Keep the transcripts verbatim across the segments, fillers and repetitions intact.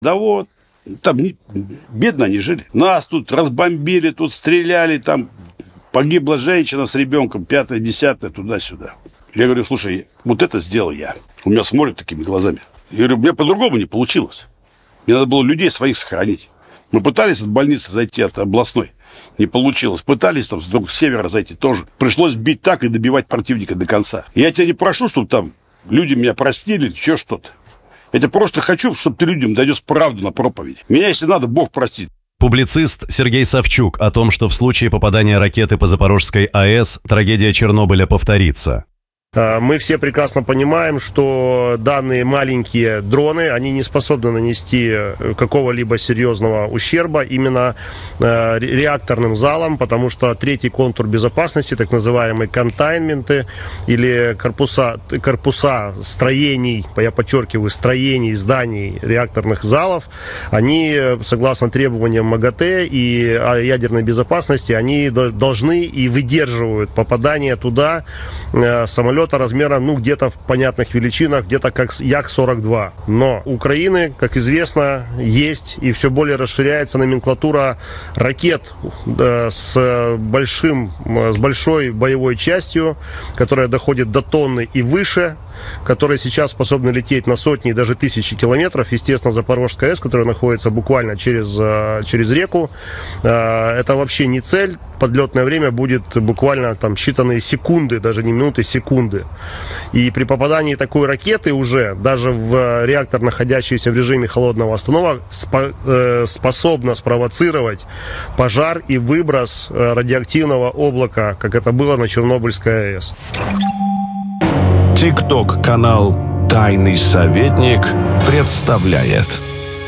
Да вот, там не, бедно они жили. Нас тут разбомбили, тут стреляли, там погибла женщина с ребенком, пятое, десятое, туда-сюда. Я говорю, слушай, вот это сделал я. У меня смотрят такими глазами. Я говорю, у меня по-другому не получилось. Мне надо было людей своих сохранить. Мы пытались от больницы зайти, от областной. Не получилось. Пытались там с севера зайти тоже. Пришлось бить так и добивать противника до конца. Я тебя не прошу, чтобы там люди меня простили, еще что-то. Я тебя просто хочу, чтобы ты людям донес правду на проповедь. Меня, если надо, Бог простит. Публицист Сергей Савчук о том, что в случае попадания ракеты по Запорожской АЭС трагедия Чернобыля повторится. Мы все прекрасно понимаем, что данные маленькие дроны, они не способны нанести какого-либо серьезного ущерба именно реакторным залам, потому что третий контур безопасности, так называемые контайнменты или корпуса, корпуса строений, я подчеркиваю, строений, зданий реакторных залов, они, согласно требованиям МАГАТЭ и ядерной безопасности, они должны и выдерживают попадание туда самолетов размером, ну, где-то в понятных величинах, где-то как Як сорок два. Но у Украины, как известно, есть и все более расширяется номенклатура ракет э, с большим, с большой боевой частью, которая доходит до тонны и выше, которые сейчас способны лететь на сотни и даже тысячи километров. Естественно, Запорожская АЭС, которая находится буквально через, через реку, это вообще не цель. Подлетное время будет буквально там считанные секунды, даже не минуты, секунды. И при попадании такой ракеты уже, даже в реактор, находящийся в режиме холодного остановок, способна спровоцировать пожар и выброс радиоактивного облака, как это было на Чернобыльской АЭС. ТикТок-канал «Тайный советник» представляет.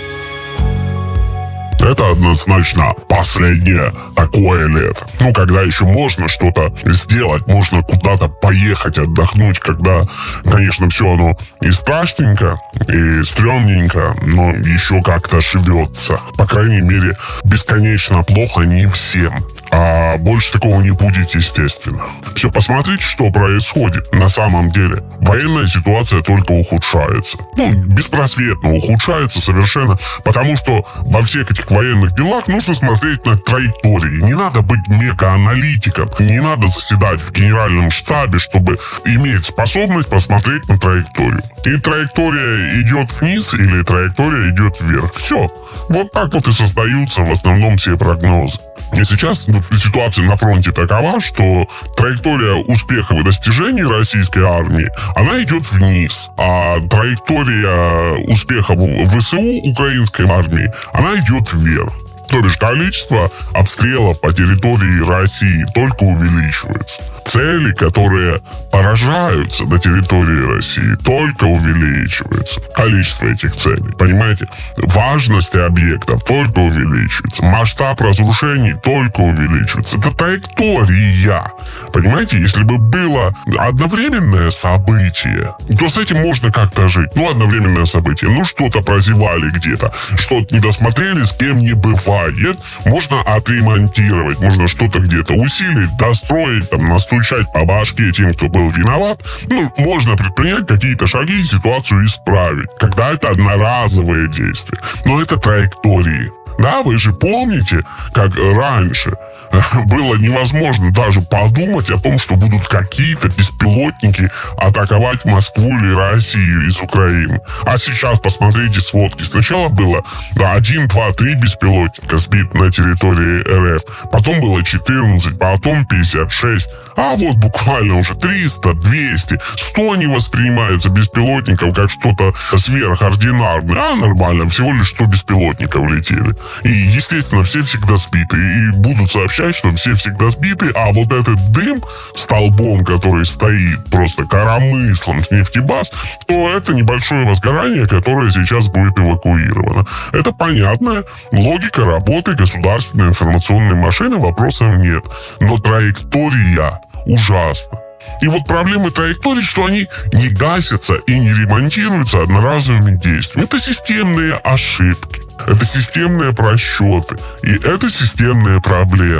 Это однозначно последнее такое лето. Ну, когда еще можно что-то сделать, можно куда-то поехать, отдохнуть, когда, конечно, все оно и страшненько, и стрёмненько, но еще как-то живется. По крайней мере, бесконечно плохо не всем. А больше такого не будет, естественно. Все, посмотрите, что происходит на самом деле. Военная ситуация только ухудшается. Ну, беспросветно ухудшается совершенно, потому что во всех этих военных делах нужно смотреть на траектории. Не надо быть мега-аналитиком, не надо заседать в генеральном штабе, чтобы иметь способность посмотреть на траекторию. И траектория идет вниз или траектория идет вверх. Все. Вот так вот и создаются в основном все прогнозы. И сейчас ситуация на фронте такова, что траектория успехов и достижений российской армии, она идет вниз. А траектория успехов ВСУ украинской армии, она идет вверх. То бишь количество обстрелов по территории России только увеличивается. Цели, которые поражаются на территории России, только увеличиваются. Количество этих целей, понимаете? Важность объектов только увеличивается. Масштаб разрушений только увеличивается. Это траектория. Понимаете, если бы было одновременное событие, то с этим можно как-то жить. Ну, одновременное событие. Ну, что-то прозевали где-то, что-то не досмотрели, с кем не бывает. Можно отремонтировать, можно что-то где-то усилить, достроить, там, настучать по башке тем, кто был виноват. Ну, можно предпринять какие-то шаги и ситуацию исправить, когда это одноразовые действия. Но это траектории. Да, вы же помните, как раньше было невозможно даже подумать о том, что будут какие-то беспилотники атаковать Москву или Россию из Украины. А сейчас посмотрите сводки. Сначала было да, один, два, три беспилотника сбит на территории РФ. Потом было четырнадцать, потом пятьдесят шесть. А вот буквально уже триста, двести, сто не воспринимается беспилотников как что-то сверхординарное. А нормально, всего лишь сто беспилотников летели. И, естественно, все всегда сбиты. И будут сообщать, что все всегда сбиты, а вот этот дым столбом, который стоит просто коромыслом с нефтебаз, то это небольшое возгорание, которое сейчас будет эвакуировано. Это понятная логика работы государственной информационной машины, вопросов нет. Но траектория ужасна. И вот проблемы траекторий, что они не гасятся и не ремонтируются одноразовыми действиями. Это системные ошибки. Это системные просчеты. И это системные проблемы.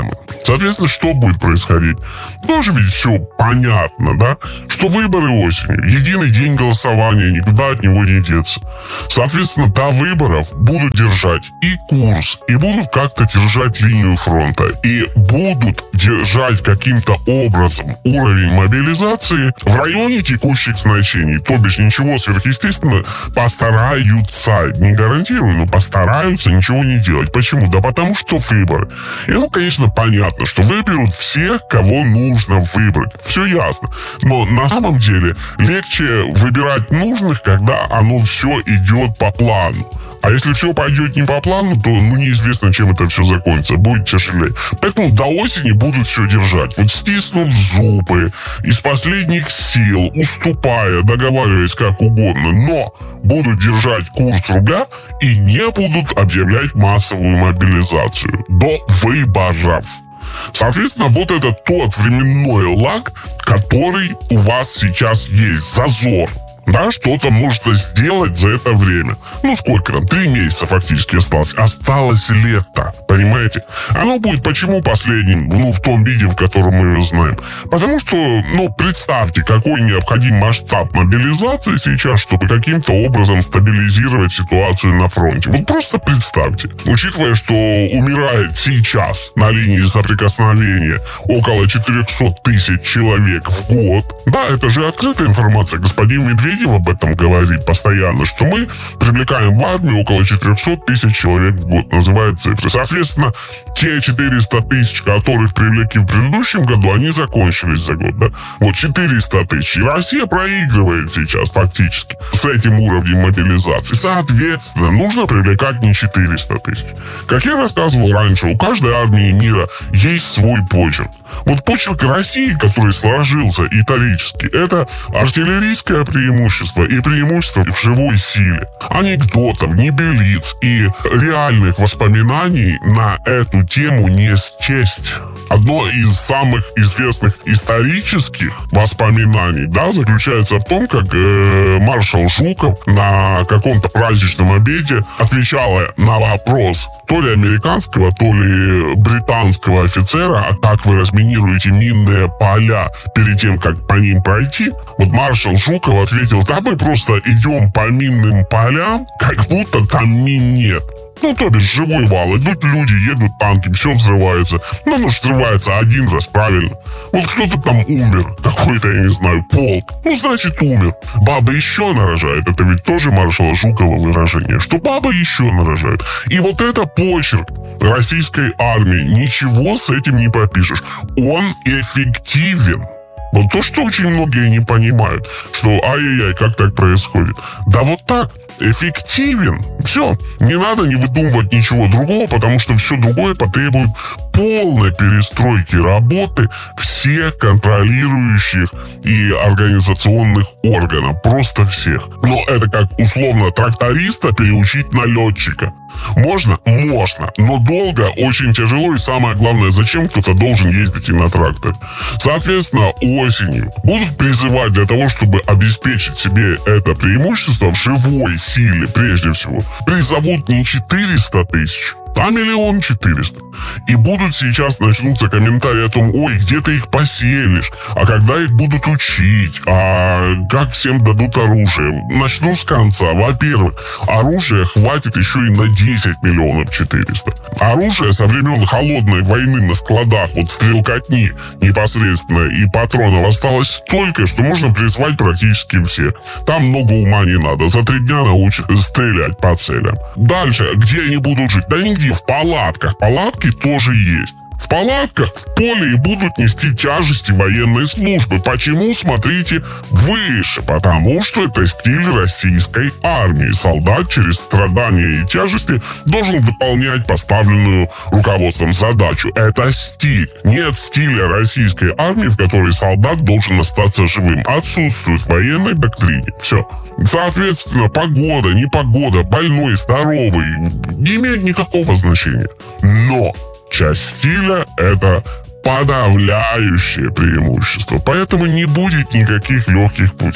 Соответственно, что будет происходить? Тоже ведь все понятно, да? Что выборы осенью, единый день голосования, никуда от него не деться. Соответственно, до выборов будут держать и курс, и будут как-то держать линию фронта, и будут держать каким-то образом уровень мобилизации в районе текущих значений. То бишь ничего сверхъестественного, постараются, не гарантирую, но постараются ничего не делать. Почему? Да потому что выборы. И ну, конечно, понятно, что выберут всех, кого нужно выбрать. Все ясно. Но на самом деле легче выбирать нужных, когда оно все идет по плану. А если все пойдет не по плану, то ну, неизвестно, чем это все закончится. Будет тяжелее. Поэтому до осени будут все держать. Вот стиснут зубы, из последних сил, уступая, договариваясь как угодно. Но будут держать курс рубля и не будут объявлять массовую мобилизацию до выборов. Соответственно, вот это тот временной лаг, который у вас сейчас есть. Зазор. Да, что-то можно сделать за это время. Ну, сколько там? Три месяца фактически осталось. Осталось лето, понимаете? Оно будет почему последним? Ну, в том виде, в котором мы его знаем. Потому что, ну, представьте, какой необходим масштаб мобилизации сейчас, чтобы каким-то образом стабилизировать ситуацию на фронте. Вот просто представьте. Учитывая, что умирает сейчас на линии соприкосновения около четыреста тысяч человек в год. Да, это же открытая информация. Господин Медведев об этом говорит постоянно, что мы привлекаем в армию около четыреста тысяч человек в год, называют цифры. Соответственно, те четыреста тысяч, которых привлекли в предыдущем году, они закончились за год, да? Вот четыреста тысяч. И Россия проигрывает сейчас фактически с этим уровнем мобилизации. Соответственно, нужно привлекать не четыреста тысяч. Как я рассказывал раньше, у каждой армии мира есть свой почерк. Вот почерк России, который сложился исторически, это артиллерийское преимущество и преимущество в живой силе. Анекдотов, небылиц и реальных воспоминаний на эту тему не счесть. Одно из самых известных исторических воспоминаний, да, заключается в том, как э, маршал Жуков на каком-то праздничном обеде отвечала на вопрос то ли американского, то ли британского офицера, а как вы разминируете минные поля перед тем, как по ним пройти. Вот маршал Жуков ответил: да мы просто идем по минным полям, как будто там мин нет. Ну, то бишь, живой вал, идут люди, едут танки, все взрывается. Ну, оно же взрывается один раз, правильно? Вот кто-то там умер, какой-то, я не знаю, полк. Ну, значит, умер. Баба еще нарожает. Это ведь тоже маршала Жукова выражение, что баба еще нарожает. И вот это почерк российской армии. Ничего с этим не попишешь. Он эффективен. Вот то, что очень многие не понимают, что ай-яй-яй, как так происходит. Да вот так, эффективен. Все, не надо не выдумывать ничего другого, потому что все другое потребует полной перестройки работы всех контролирующих и организационных органов. Просто всех. Но это как условно тракториста переучить на летчика. Можно? Можно. Но долго, очень тяжело и самое главное, зачем кто-то должен ездить и на тракторе. Соответственно, осенью будут призывать для того, чтобы обеспечить себе это преимущество в живой силе прежде всего. Призовут не четыреста тысяч, а миллион четыреста. И будут сейчас начнутся комментарии о том: ой, где ты их поселишь, а когда их будут учить, а как всем дадут оружие. Начну с конца. Во-первых, оружия хватит еще и на десять миллионов четыреста. Оружие со времен холодной войны на складах, вот стрелкотни непосредственно и патронов осталось столько, что можно призвать практически всех. Там много ума не надо. За три дня научат стрелять по целям. Дальше, где они будут жить? Да нигде. В палатках. Палатки тоже есть. В палатках в поле и будут нести тяжести военной службы. Почему? Смотрите выше. Потому что это стиль российской армии. Солдат через страдания и тяжести должен выполнять поставленную руководством задачу. Это стиль. Нет стиля российской армии, в которой солдат должен остаться живым. Отсутствует в военной доктрине. Все. Соответственно, погода, непогода, больной, здоровый не имеет никакого значения. Но часть стиля — это подавляющее преимущество. Поэтому не будет никаких легких путей.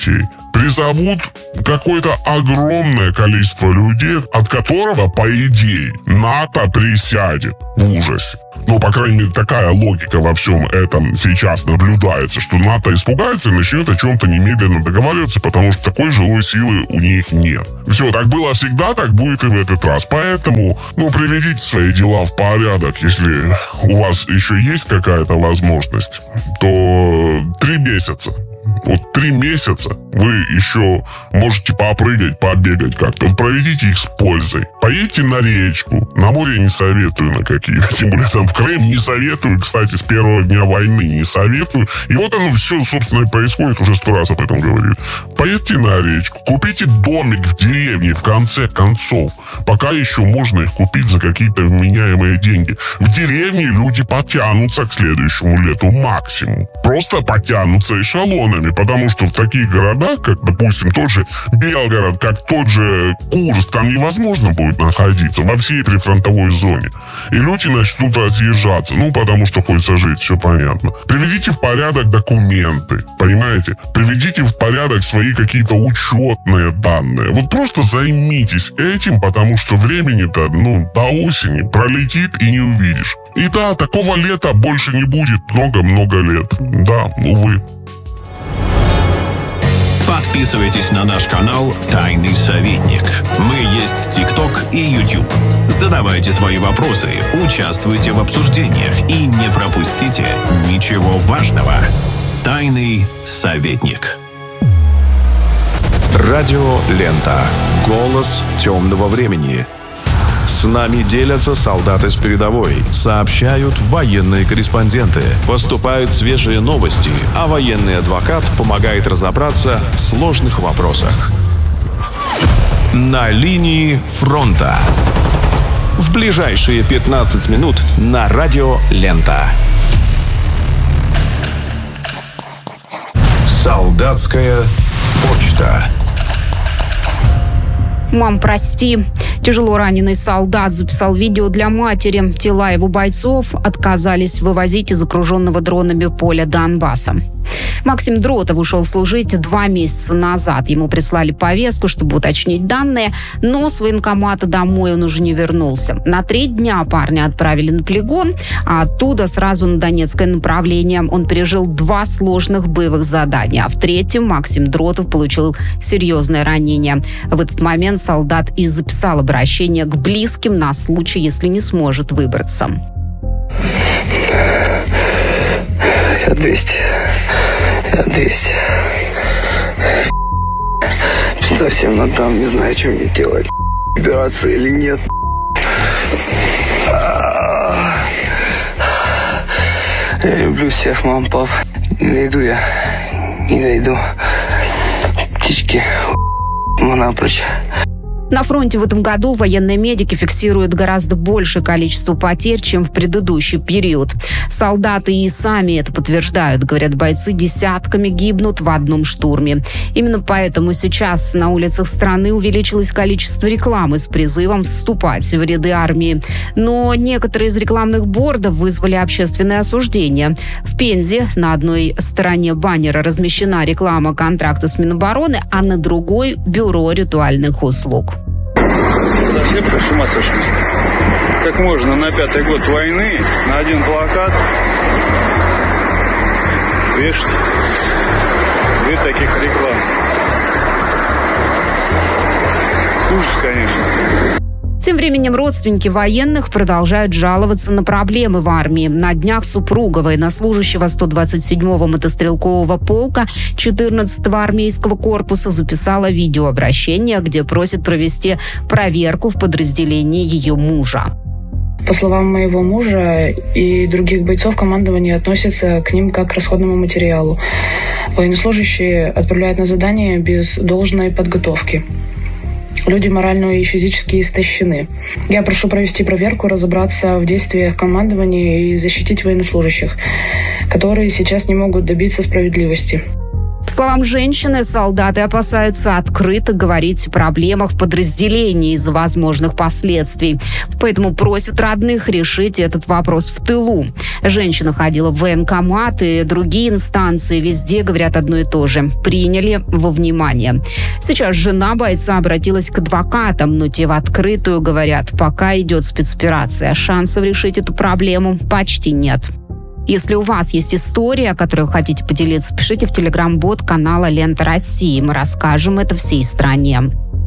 призовут какое-то огромное количество людей, от которого, по идее, НАТО присядет в ужасе. Ну, по крайней мере, такая логика во всем этом сейчас наблюдается, что НАТО испугается и начнет о чем-то немедленно договариваться, потому что такой жилой силы у них нет. Все, так было всегда, так будет и в этот раз. Поэтому, ну, приведите свои дела в порядок, если у вас еще есть какая-то возможность, то три месяца. Вот три месяца вы еще можете попрыгать, побегать как-то. Вот проведите их с пользой. Поедьте на речку. На море не советую на какие. Тем более там в Крым не советую. Кстати, с первого дня войны не советую. И вот оно все, собственно, и происходит. Уже сто раз об этом говорю. Поедьте на речку. Купите домик в деревне, в конце концов. Пока еще можно их купить за какие-то вменяемые деньги. В деревне люди потянутся к следующему лету максимум. Просто потянутся эшелонами. Потому что в таких городах, как, допустим, тот же Белгород, как тот же Курск, там невозможно будет находиться во всей прифронтовой зоне. И люди начнут разъезжаться. Ну, потому что хочется жить, все понятно. Приведите в порядок документы, понимаете? Приведите в порядок свои какие-то учетные данные. Вот просто займитесь этим, потому что времени-то, ну, до осени пролетит и не увидишь. И да, такого лета больше не будет много-много лет. Да, увы. Подписывайтесь на наш канал «Тайный советник». Мы есть в ТикТок и Ютуб. Задавайте свои вопросы, участвуйте в обсуждениях и не пропустите ничего важного. «Тайный советник». Радио «Лента». Голос темного времени. С нами делятся солдаты с передовой, сообщают военные корреспонденты, поступают свежие новости, а военный адвокат помогает разобраться в сложных вопросах. На линии фронта. В ближайшие пятнадцать минут на радио «Лента». Солдатская почта. «Мам, прости». Тяжело раненый солдат записал видео для матери. Тела его бойцов отказались вывозить из окруженного дронами поля Донбасса. Максим Дротов ушел служить два месяца назад. Ему прислали повестку, чтобы уточнить данные, но с военкомата домой он уже не вернулся. На три дня парня отправили на полигон, а оттуда сразу на Донецкое направление. Он пережил два сложных боевых задания, а в третьем Максим Дротов получил серьезное ранение. В этот момент солдат и записал обращение к близким на случай, если не сможет выбраться. Я двести. Я двести. Совсем отдам, не знаю, что мне делать. Операция или нет. Я люблю всех, мам, пап. Не дойду я. Не дойду. Птички. Напрочь. На фронте в этом году военные медики фиксируют гораздо большее количество потерь, чем в предыдущий период. Солдаты и сами это подтверждают. Говорят, бойцы десятками гибнут в одном штурме. Именно поэтому сейчас на улицах страны увеличилось количество рекламы с призывом вступать в ряды армии. Но некоторые из рекламных бордов вызвали общественное осуждение. В Пензе на одной стороне баннера размещена реклама контракта с Минобороны, а на другой – бюро ритуальных услуг. Совсем с ума сошли. Как можно на пятый год войны на один плакат вешать две таких реклам? Ужас, конечно. Тем временем родственники военных продолжают жаловаться на проблемы в армии. На днях супруга военнослужащего сто двадцать седьмого мотострелкового полка четырнадцатого армейского корпуса записала видеообращение, где просит провести проверку в подразделении ее мужа. По словам моего мужа и других бойцов, командование относится к ним как к расходному материалу. Военнослужащие отправляют на задание без должной подготовки. Люди морально и физически истощены. Я прошу провести проверку, разобраться в действиях командования и защитить военнослужащих, которые сейчас не могут добиться справедливости. По словам женщины, солдаты опасаются открыто говорить о проблемах в подразделении из-за возможных последствий. Поэтому просят родных решить этот вопрос в тылу. Женщина ходила в военкомат и другие инстанции. Везде говорят одно и то же. Приняли во внимание. Сейчас жена бойца обратилась к адвокатам, но те в открытую говорят, пока идет спецоперация, шансов решить эту проблему почти нет. Если у вас есть история, которой вы хотите поделиться, пишите в телеграм-бот канала «Лента России». Мы расскажем это всей стране.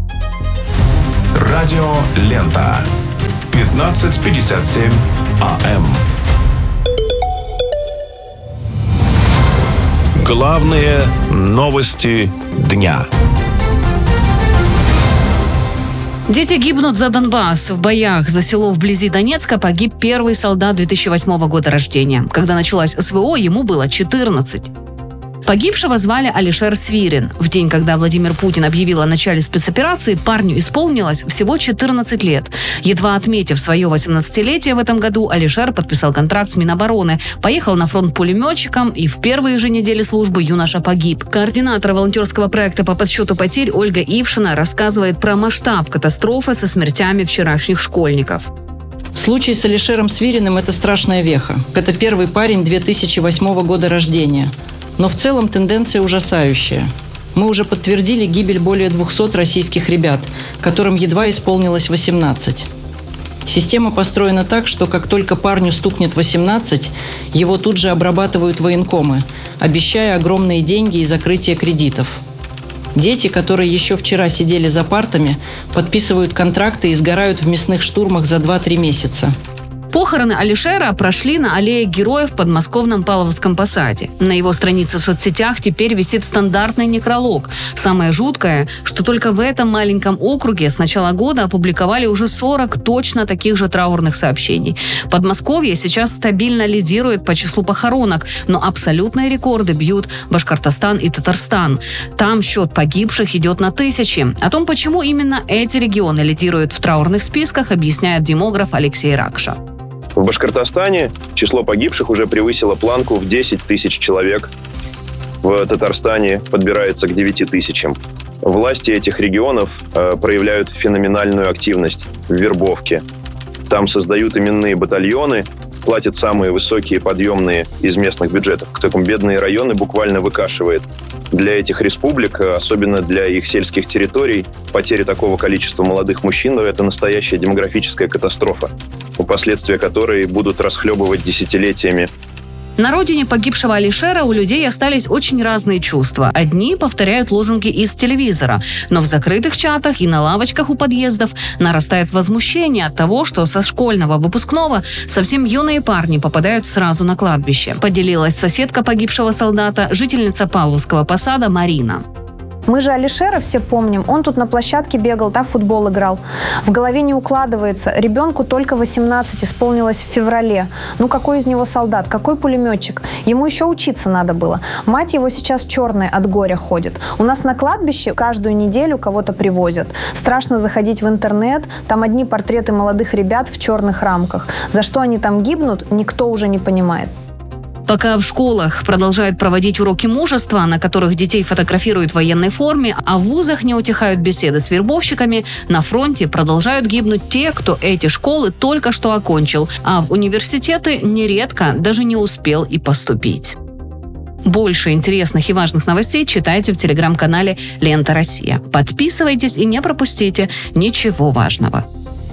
Радио «Лента». пятнадцать пятьдесят семь АМ. Главные новости дня. Дети гибнут за Донбасс. В боях за село вблизи Донецка погиб первый солдат две тысячи восьмого года рождения. Когда началась СВО, ему было четырнадцать. Погибшего звали Алишер Свирин. В день, когда Владимир Путин объявил о начале спецоперации, парню исполнилось всего четырнадцать лет. Едва отметив свое восемнадцатилетие в этом году, Алишер подписал контракт с Минобороны, поехал на фронт пулеметчиком, и в первые же недели службы юноша погиб. Координатор волонтерского проекта по подсчету потерь Ольга Ившина рассказывает про масштаб катастрофы со смертями вчерашних школьников. Случай с Алишером Свириным – это страшная веха. Это первый парень две тысячи восьмого года рождения. Но в целом тенденция ужасающая. Мы уже подтвердили гибель более двухсот российских ребят, которым едва исполнилось восемнадцать. Система построена так, что как только парню стукнет восемнадцать, его тут же обрабатывают военкомы, обещая огромные деньги и закрытие кредитов. Дети, которые еще вчера сидели за партами, подписывают контракты и сгорают в мясных штурмах за два-три месяца. Похороны Алишера прошли на аллее Героев в подмосковном Павловском посаде. На его странице в соцсетях теперь висит стандартный некролог. Самое жуткое, что только в этом маленьком округе с начала года опубликовали уже сорок точно таких же траурных сообщений. Подмосковье сейчас стабильно лидирует по числу похоронок, но абсолютные рекорды бьют Башкортостан и Татарстан. Там счет погибших идет на тысячи. О том, почему именно эти регионы лидируют в траурных списках, объясняет демограф Алексей Ракша. В Башкортостане число погибших уже превысило планку в десять тысяч человек. В Татарстане подбирается к девяти тысячам. Власти этих регионов э, проявляют феноменальную активность в вербовке. Там создают именные батальоны, платят самые высокие подъемные из местных бюджетов. К такому бедные районы буквально выкашивает. Для этих республик, особенно для их сельских территорий, потеря такого количества молодых мужчин – это настоящая демографическая катастрофа, последствия которой будут расхлебывать десятилетиями. На родине погибшего Алишера у людей остались очень разные чувства. Одни повторяют лозунги из телевизора, но в закрытых чатах и на лавочках у подъездов нарастает возмущение от того, что со школьного выпускного совсем юные парни попадают сразу на кладбище. Поделилась соседка погибшего солдата, жительница Павловского посада Марина. Мы же Алишера все помним. Он тут на площадке бегал, там в футбол играл. В голове не укладывается. Ребенку только восемнадцать исполнилось в феврале. Ну какой из него солдат? Какой пулеметчик? Ему еще учиться надо было. Мать его сейчас черная от горя ходит. У нас на кладбище каждую неделю кого-то привозят. Страшно заходить в интернет. Там одни портреты молодых ребят в черных рамках. За что они там гибнут, никто уже не понимает. Пока в школах продолжают проводить уроки мужества, на которых детей фотографируют в военной форме, а в вузах не утихают беседы с вербовщиками, на фронте продолжают гибнуть те, кто эти школы только что окончил, а в университеты нередко даже не успел и поступить. Больше интересных и важных новостей читайте в телеграм-канале «Лента Россия». Подписывайтесь и не пропустите ничего важного.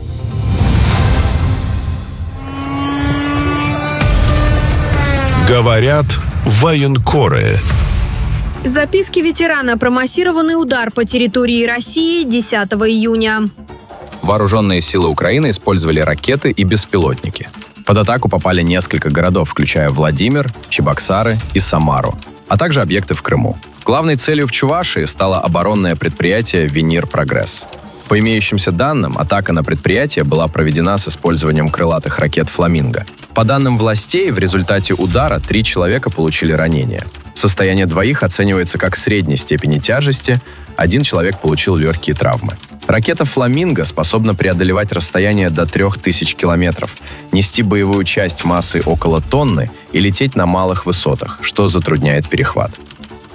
Говорят военкоры. Записки ветерана про массированный удар по территории России десятого июня. Вооруженные силы Украины использовали ракеты и беспилотники. Под атаку попали несколько городов, включая Владимир, Чебоксары и Самару, а также объекты в Крыму. Главной целью в Чувашии стало оборонное предприятие «Венир Прогресс». По имеющимся данным, атака на предприятие была проведена с использованием крылатых ракет «Фламинго». По данным властей, в результате удара три человека получили ранения. Состояние двоих оценивается как средней степени тяжести, один человек получил легкие травмы. Ракета «Фламинго» способна преодолевать расстояние до трех тысяч километров, нести боевую часть массой около тонны и лететь на малых высотах, что затрудняет перехват.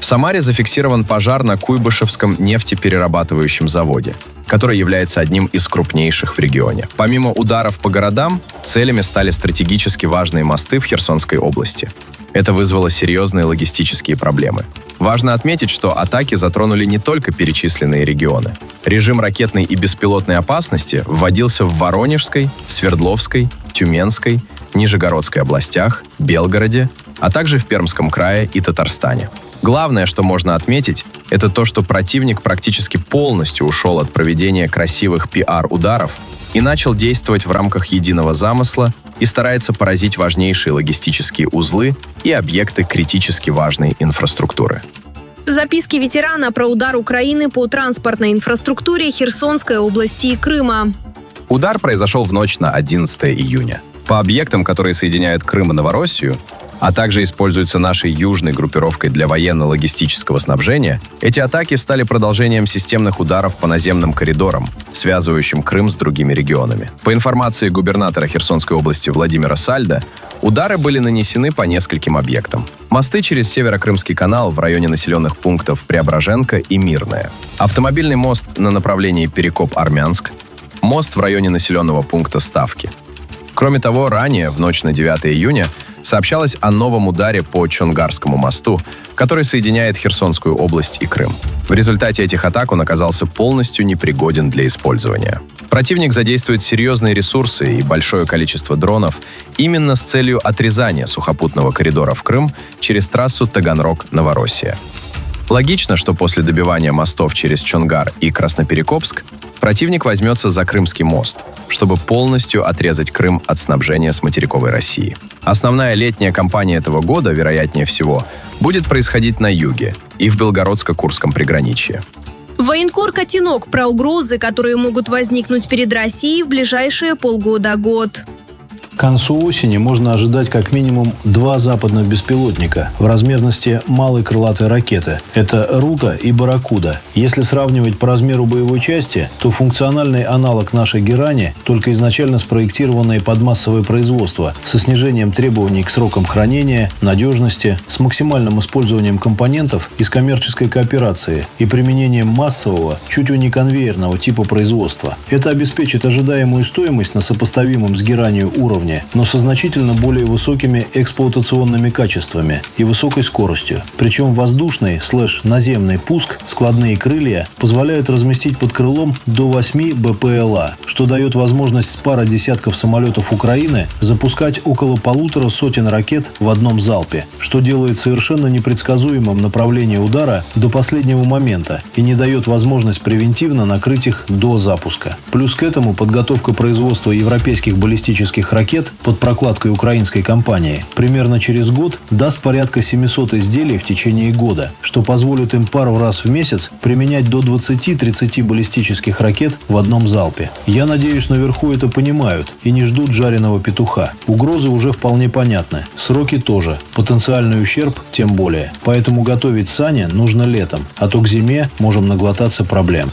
В Самаре зафиксирован пожар на Куйбышевском нефтеперерабатывающем заводе, который является одним из крупнейших в регионе. Помимо ударов по городам, целями стали стратегически важные мосты в Херсонской области. Это вызвало серьезные логистические проблемы. Важно отметить, что атаки затронули не только перечисленные регионы. Режим ракетной и беспилотной опасности вводился в Воронежской, Свердловской, Тюменской, Нижегородской областях, Белгороде, а также в Пермском крае и Татарстане. Главное, что можно отметить, это то, что противник практически полностью ушел от проведения красивых пиар-ударов и начал действовать в рамках единого замысла и старается поразить важнейшие логистические узлы и объекты критически важной инфраструктуры. Записки ветерана про удар Украины по транспортной инфраструктуре Херсонской области и Крыма. Удар произошел в ночь на одиннадцатое июня. По объектам, которые соединяют Крым и Новороссию, а также используются нашей южной группировкой для военно-логистического снабжения, эти атаки стали продолжением системных ударов по наземным коридорам, связывающим Крым с другими регионами. По информации губернатора Херсонской области Владимира Сальда, удары были нанесены по нескольким объектам. Мосты через Северо-Крымский канал в районе населенных пунктов Преображенка и Мирное, автомобильный мост на направлении Перекоп-Армянск, мост в районе населенного пункта Ставки. Кроме того, ранее, в ночь на девятое июня, сообщалось о новом ударе по Чонгарскому мосту, который соединяет Херсонскую область и Крым. В результате этих атак он оказался полностью непригоден для использования. Противник задействует серьезные ресурсы и большое количество дронов именно с целью отрезания сухопутного коридора в Крым через трассу Таганрог-Новороссия. Логично, что после добивания мостов через Чонгар и Красноперекопск противник возьмется за Крымский мост, чтобы полностью отрезать Крым от снабжения с материковой России. Основная летняя кампания этого года, вероятнее всего, будет происходить на юге и в Белгородско-Курском приграничье. Военкор «Котенок» про угрозы, которые могут возникнуть перед Россией в ближайшие полгода-год. К концу осени можно ожидать как минимум два западных беспилотника в размерности малой крылатой ракеты. Это «Рута» и «Барракуда». Если сравнивать по размеру боевой части, то функциональный аналог нашей «Герани», только изначально спроектированные под массовое производство, со снижением требований к срокам хранения, надежности, с максимальным использованием компонентов из коммерческой кооперации и применением массового, чуть ли не конвейерного типа производства. Это обеспечит ожидаемую стоимость на сопоставимом с «Геранью» уровне, но со значительно более высокими эксплуатационными качествами и высокой скоростью. Причем воздушный слэш-наземный пуск, складные крылья позволяют разместить под крылом до восьми БПЛА, что дает возможность с пары десятков самолетов Украины запускать около полутора сотен ракет в одном залпе, что делает совершенно непредсказуемым направление удара до последнего момента и не дает возможность превентивно накрыть их до запуска. Плюс к этому подготовка производства европейских баллистических ракет под прокладкой украинской компании примерно через год даст порядка семисот изделий в течение года, что позволит им пару раз в месяц применять до двадцати-тридцати баллистических ракет в одном залпе. Я надеюсь, наверху это понимают и не ждут жареного петуха. Угрозы уже вполне понятны. Сроки тоже. Потенциальный ущерб тем более. Поэтому готовить сани нужно летом, а то к зиме можем наглотаться проблем.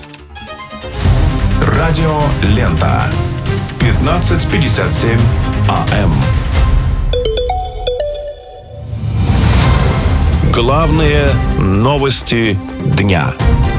Радио Лента. пятнадцать пятьдесят семь АМ. Главные новости дня.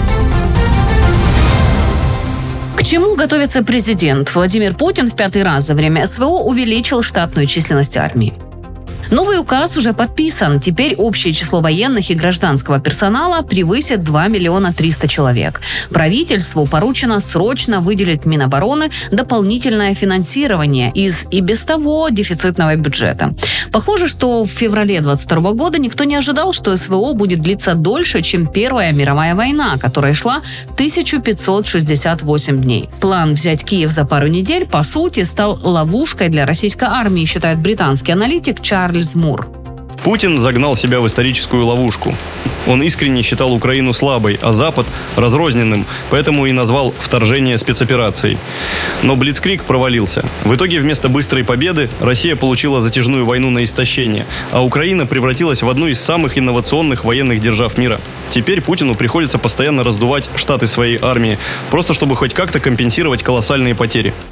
К чему готовится президент? Владимир Путин в пятый раз за время СВО увеличил штатную численность армии. Новый указ уже подписан. Теперь общее число военных и гражданского персонала превысит два миллиона триста человек. Правительству поручено срочно выделить Минобороны дополнительное финансирование из и без того дефицитного бюджета. Похоже, что в феврале двадцать второго года никто не ожидал, что СВО будет длиться дольше, чем Первая мировая война, которая шла тысячу пятьсот шестьдесят восемь дней. План взять Киев за пару недель, по сути, стал ловушкой для российской армии, считает британский аналитик Чарльз Мур. Путин загнал себя в историческую ловушку. Он искренне считал Украину слабой, а Запад разрозненным, поэтому и назвал вторжение спецоперацией. Но Блицкриг провалился. В итоге вместо быстрой победы Россия получила затяжную войну на истощение, а Украина превратилась в одну из самых инновационных военных держав мира. Теперь Путину приходится постоянно раздувать штаты своей армии, просто чтобы хоть как-то компенсировать колоссальные потери.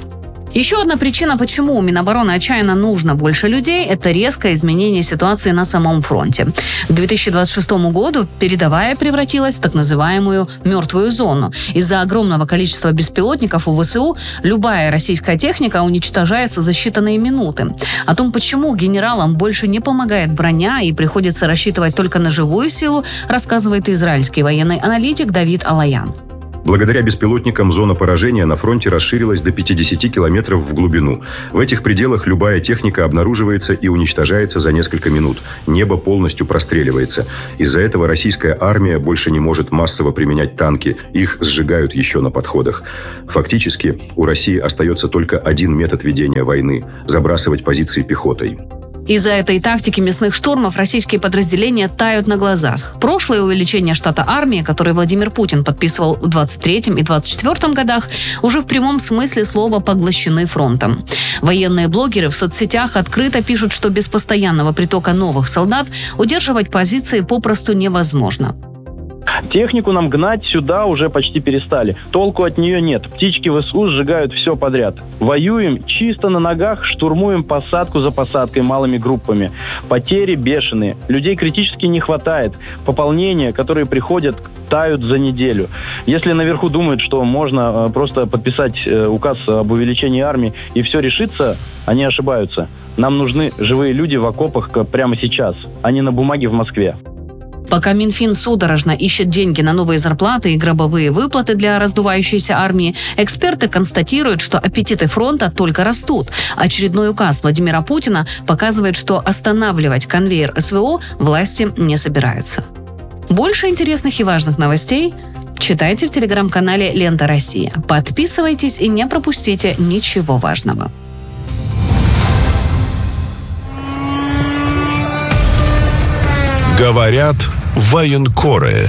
Еще одна причина, почему Минобороны отчаянно нужно больше людей, это резкое изменение ситуации на самом фронте. К две тысячи двадцать шестому году передовая превратилась в так называемую «мертвую зону». Из-за огромного количества беспилотников у ВСУ любая российская техника уничтожается за считанные минуты. О том, почему генералам больше не помогает броня и приходится рассчитывать только на живую силу, рассказывает израильский военный аналитик Давид Алаян. Благодаря беспилотникам зона поражения на фронте расширилась до пятидесяти километров в глубину. В этих пределах любая техника обнаруживается и уничтожается за несколько минут. Небо полностью простреливается. Из-за этого российская армия больше не может массово применять танки. Их сжигают еще на подходах. Фактически, у России остается только один метод ведения войны – забрасывать позиции пехотой. Из-за этой тактики мясных штурмов российские подразделения тают на глазах. Прошлое увеличение штата армии, которое Владимир Путин подписывал в двадцать третьем и двадцать четвёртом годах, уже в прямом смысле слова поглощены фронтом. Военные блогеры в соцсетях открыто пишут, что без постоянного притока новых солдат удерживать позиции попросту невозможно. Технику нам гнать сюда уже почти перестали. Толку от нее нет. Птички ВСУ сжигают все подряд. Воюем чисто на ногах, штурмуем посадку за посадкой малыми группами. Потери бешеные. Людей критически не хватает. Пополнения, которые приходят, тают за неделю. Если наверху думают, что можно просто подписать указ об увеличении армии и все решится, они ошибаются. Нам нужны живые люди в окопах прямо сейчас, а не на бумаге в Москве. Пока Минфин судорожно ищет деньги на новые зарплаты и гробовые выплаты для раздувающейся армии, эксперты констатируют, что аппетиты фронта только растут. Очередной указ Владимира Путина показывает, что останавливать конвейер СВО власти не собираются. Больше интересных и важных новостей читайте в телеграм-канале «Лента Россия». Подписывайтесь и не пропустите ничего важного. Говорят военкоры.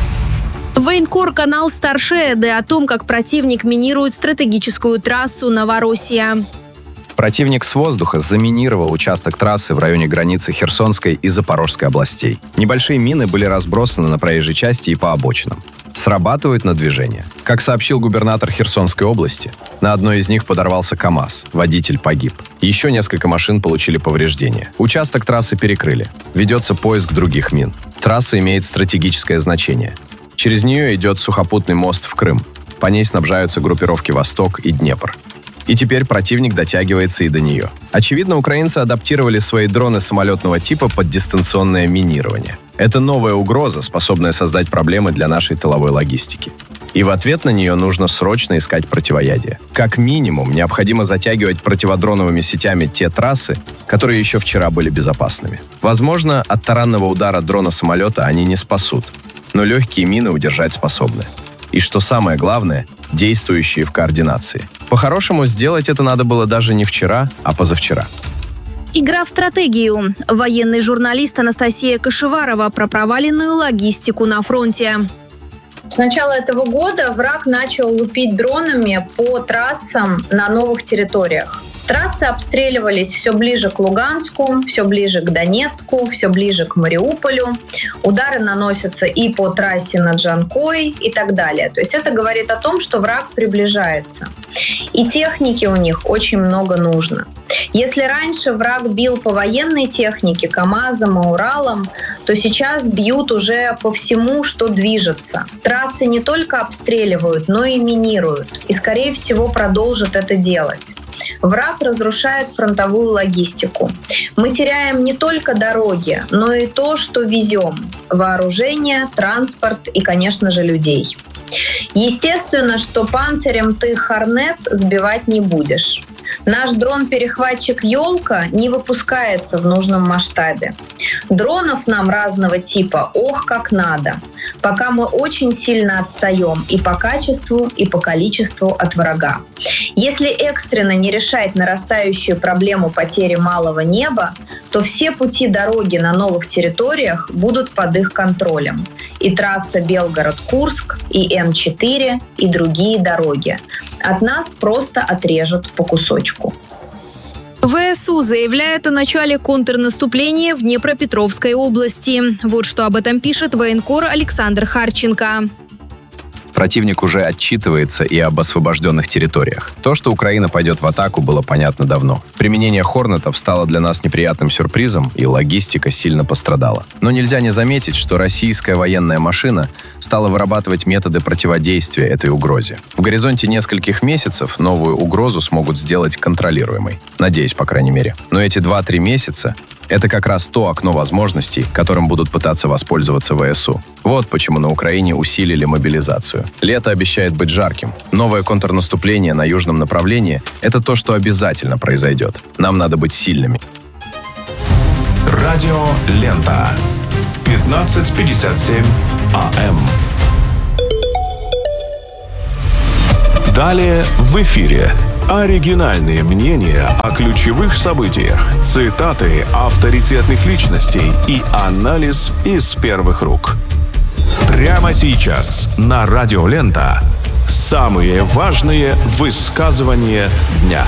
Военкор-канал Старшеды о том, как противник минирует стратегическую трассу Новороссия. Противник с воздуха заминировал участок трассы в районе границы Херсонской и Запорожской областей. Небольшие мины были разбросаны на проезжей части и по обочинам. Срабатывают на движение. Как сообщил губернатор Херсонской области, на одной из них подорвался КАМАЗ, водитель погиб. Еще несколько машин получили повреждения. Участок трассы перекрыли. Ведется поиск других мин. Трасса имеет стратегическое значение. Через нее идет сухопутный мост в Крым. По ней снабжаются группировки «Восток» и «Днепр». И теперь противник дотягивается и до нее. Очевидно, украинцы адаптировали свои дроны самолетного типа под дистанционное минирование. Это новая угроза, способная создать проблемы для нашей тыловой логистики. И в ответ на нее нужно срочно искать противоядие. Как минимум, необходимо затягивать противодроновыми сетями те трассы, которые еще вчера были безопасными. Возможно, от таранного удара дрона-самолета они не спасут, но легкие мины удержать способны. И что самое главное, действующие в координации. По-хорошему, сделать это надо было даже не вчера, а позавчера. Игра в стратегию. Военный журналист Анастасия Кашеварова про проваленную логистику на фронте. С начала этого года враг начал лупить дронами по трассам на новых территориях. Трассы обстреливались все ближе к Луганску, все ближе к Донецку, все ближе к Мариуполю. Удары наносятся и по трассе над Джанкой и так далее. То есть это говорит о том, что враг приближается. И техники у них очень много нужно. Если раньше враг бил по военной технике, КАМАЗам и Уралам, то сейчас бьют уже по всему, что движется. Трассы не только обстреливают, но и минируют. И, скорее всего, продолжат это делать. Враг разрушает фронтовую логистику. Мы теряем не только дороги, но и то, что везем. Вооружение, транспорт и, конечно же, людей. Естественно, что панцирем ты Хорнет сбивать не будешь. Наш дрон-перехватчик «Ёлка» не выпускается в нужном масштабе. Дронов нам разного типа ох как надо. Пока мы очень сильно отстаем и по качеству, и по количеству от врага. Если экстренно не решать нарастающую проблему потери малого неба, то все пути дороги на новых территориях будут под их контролем. И трасса Белгород-Курск, и Н четыре, и другие дороги. От нас просто отрежут по кусочку. ВСУ заявляет о начале контрнаступления в Днепропетровской области. Вот что об этом пишет военкор Александр Харченко. Противник уже отчитывается и об освобожденных территориях. То, что Украина пойдет в атаку, было понятно давно. Применение «Хорнетов» стало для нас неприятным сюрпризом, и логистика сильно пострадала. Но нельзя не заметить, что российская военная машина стала вырабатывать методы противодействия этой угрозе. В горизонте нескольких месяцев новую угрозу смогут сделать контролируемой. Надеюсь, по крайней мере. Но эти два-три месяца — это как раз то окно возможностей, которым будут пытаться воспользоваться ВСУ. Вот почему на Украине усилили мобилизацию. Лето обещает быть жарким. Новое контрнаступление на южном направлении — это то, что обязательно произойдет. Нам надо быть сильными. Радио Лента. пятнадцать пятьдесят семь АМ. Далее в эфире. Оригинальные мнения о ключевых событиях, цитаты авторитетных личностей и анализ из первых рук. Прямо сейчас на Радио Лента самые важные высказывания дня.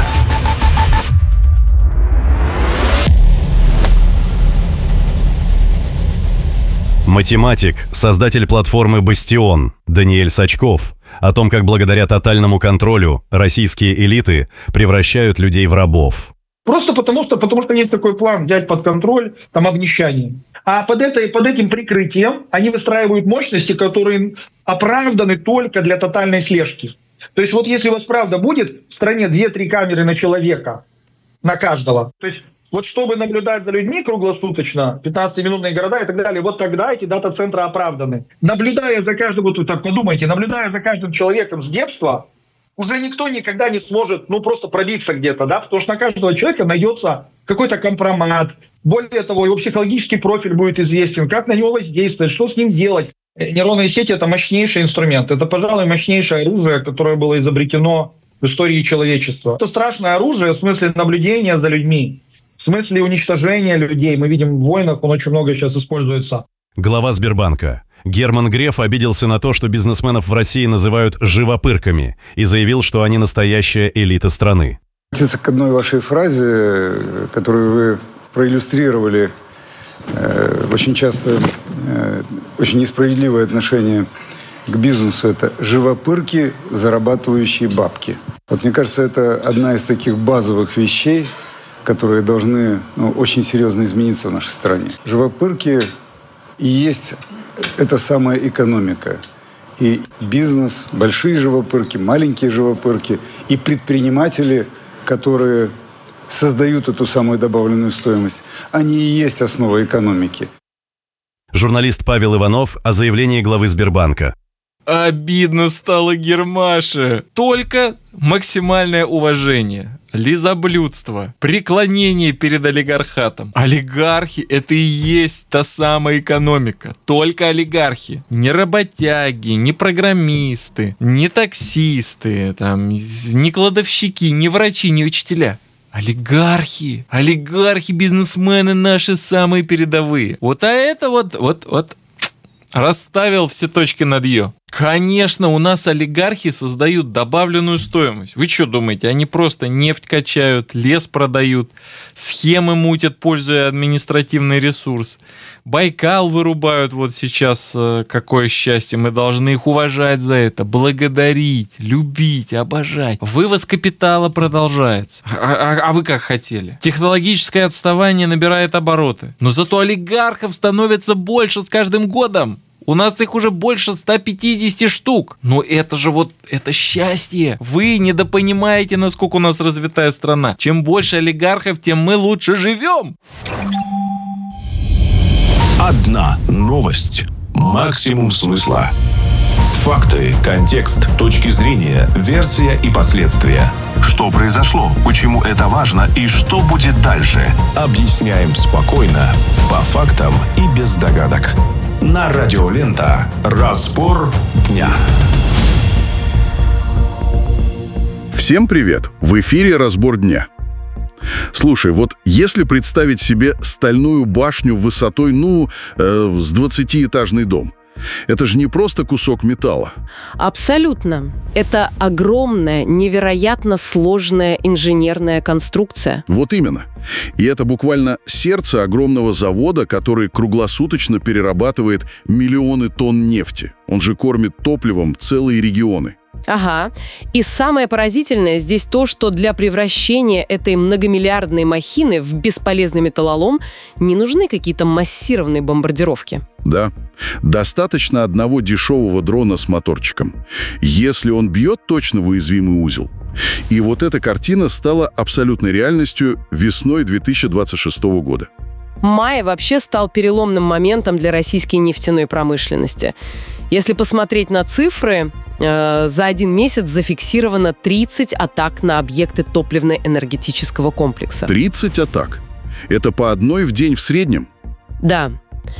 Математик, создатель платформы «Бастион» Даниэль Сачков о том, как благодаря тотальному контролю российские элиты превращают людей в рабов. Просто потому что, потому что есть такой план взять под контроль там обнищание. А под, это, под этим прикрытием они выстраивают мощности, которые оправданы только для тотальной слежки. То есть вот если у вас правда будет в стране две-три камеры на человека, на каждого, то есть вот чтобы наблюдать за людьми круглосуточно, пятнадцатиминутные города и так далее, вот тогда эти дата-центры оправданы. Наблюдая за каждым, вот вы так подумайте, наблюдая за каждым человеком с детства, уже никто никогда не сможет, ну, просто пробиться где-то, да, потому что на каждого человека найдется какой-то компромат. Более того, его психологический профиль будет известен, как на него воздействовать, что с ним делать. Нейронные сети — это мощнейший инструмент, это, пожалуй, мощнейшее оружие, которое было изобретено в истории человечества. Это страшное оружие в смысле наблюдения за людьми. В смысле уничтожения людей. Мы видим в войнах, он очень много сейчас используется. Глава Сбербанка Герман Греф обиделся на то, что бизнесменов в России называют «живопырками», и заявил, что они настоящая элита страны. К одной вашей фразе, которую вы проиллюстрировали, э, очень часто э, очень несправедливое отношение к бизнесу — это «живопырки, зарабатывающие бабки». Вот мне кажется, это одна из таких базовых вещей, которые должны ну, очень серьезно измениться в нашей стране. Живопырки и есть эта самая экономика. И бизнес, большие живопырки, маленькие живопырки, и предприниматели, которые создают эту самую добавленную стоимость, они и есть основа экономики. Журналист Павел Иванов о заявлении главы Сбербанка. Обидно стало Гермаше. Только максимальное уважение, лизоблюдство, преклонение перед олигархатом. Олигархи — это и есть та самая экономика. Только олигархи. Не работяги, не программисты, не таксисты, там, не кладовщики, не врачи, не учителя. Олигархи. Олигархи, бизнесмены наши самые передовые. Вот а это вот, вот, вот расставил все точки над «ё». Конечно, у нас олигархи создают добавленную стоимость. Вы что думаете, они просто нефть качают, лес продают, схемы мутят, пользуя административный ресурс. Байкал вырубают вот сейчас, какое счастье. Мы должны их уважать за это, благодарить, любить, обожать. Вывоз капитала продолжается. А, а, а вы как хотели? Технологическое отставание набирает обороты. Но зато олигархов становится больше с каждым годом. У нас их уже больше ста пятидесяти штук. Но это же вот, это счастье. Вы недопонимаете, насколько у нас развитая страна. Чем больше олигархов, тем мы лучше живем. Одна новость. Максимум смысла. Факты, контекст, точки зрения, версия и последствия. Что произошло, почему это важно и что будет дальше. Объясняем спокойно, по фактам и без догадок. На Радио Лента. Разбор дня. Всем привет! В эфире «Разбор дня». Слушай, вот если представить себе стальную башню высотой, ну, э, с двадцатиэтажный дом, Это же не просто кусок металла. Абсолютно. Это огромная, невероятно сложная инженерная конструкция. Вот именно. И это буквально сердце огромного завода, который круглосуточно перерабатывает миллионы тонн нефти. Он же кормит топливом целые регионы. Ага. И самое поразительное здесь то, что для превращения этой многомиллиардной махины в бесполезный металлолом не нужны какие-то массированные бомбардировки. Да. Достаточно одного дешевого дрона с моторчиком. Если он бьет точно в уязвимый узел. И вот эта картина стала абсолютной реальностью весной две тысячи двадцать шестого года. Май вообще стал переломным моментом для российской нефтяной промышленности. Если посмотреть на цифры, э, за один месяц зафиксировано тридцать атак на объекты топливно-энергетического комплекса. тридцать атак? Это по одной в день в среднем? Да.